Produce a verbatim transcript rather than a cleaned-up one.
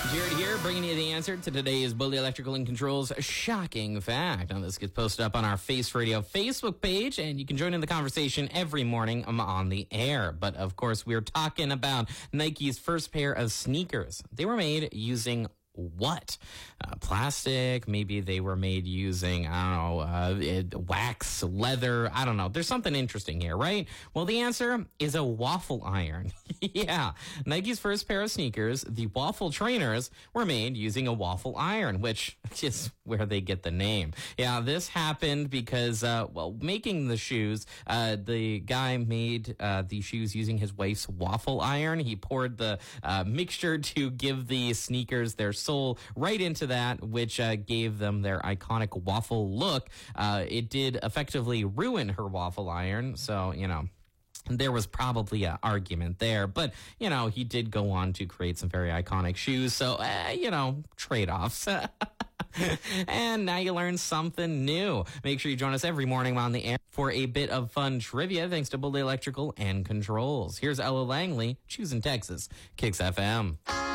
Jared here, bringing you the answer to today's Bully Electrical and Controls shocking fact. Now, this gets posted up on our Face Radio Facebook page, and you can join in the conversation every morning I'm on the air. But, of course, we're talking about Nike's first pair of sneakers. They were made using what? Uh, plastic? Maybe they were made using, I don't know, uh, it, wax, leather. I don't know. There's something interesting here, right? Well, the answer is a waffle iron. Yeah. Nike's first pair of sneakers, the waffle trainers, were made using a waffle iron, which is where they get the name. Yeah, this happened because, uh, well, making the shoes, uh, the guy made uh, the shoes using his wife's waffle iron. He poured the uh, mixture to give the sneakers their soul right into that, which uh, gave them their iconic waffle look. Uh, it did effectively ruin her waffle iron, so, you know, there was probably an argument there, but, you know, he did go on to create some very iconic shoes, so, uh, you know, trade-offs. And now you learn something new. Make sure you join us every morning on the air for a bit of fun trivia, thanks to Bully Electrical and Controls. Here's Ella Langley, choosing Texas, Kicks F M.